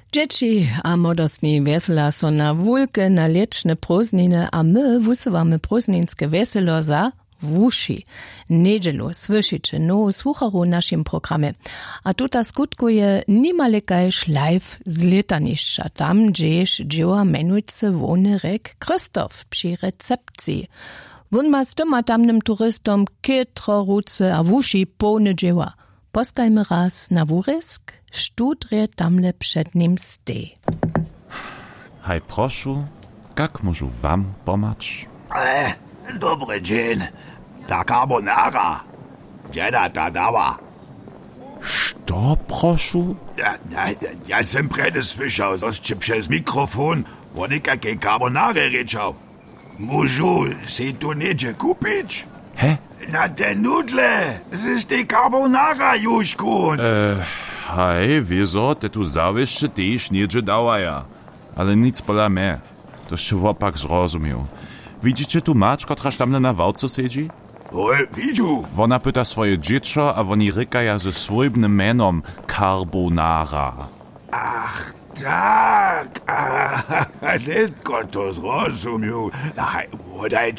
Dzieci a młodostni wesela so na wulke na lieczne prózdniny, a my wusywamy prózdninske weselo za wuši. Niedzielu słyszycie nowu słucharu w naszym programie. A tuta skutkuje nimalekajż live z letaniszcza, tam gdzieś dzieła menujcy Wonerek Krzysztof przy recepcji. Won ma z tym tamnym turystom kitroruce a wuši pełne dzieła. Poskajmy raz na wurysk, studrie tamle przed nim stej. Hej, proszę, jak może wam pomóc? Dobry dzień. Ta carbonara. Dziena ta dała. Co, proszę? Ja sam prędy słyszał, zoście przez mikrofon o nikakiej carbonary ryczał. Můžu si tu niedzie kupić? Hä? Na te nudle, z tej carbonara, Juszku. Hej, wieso, te tu zawieszcze też niedzie dawaja. Ale nic pola mehr. To się wopak zrozumiał. Widzicie tu mać, kotraż tamle na wałce siedzi? Widziu. Ona pyta swoje dziecko, a oni rykaja ze swojbnym menom carbonara. Ach, tak. Letko to zrozumiał.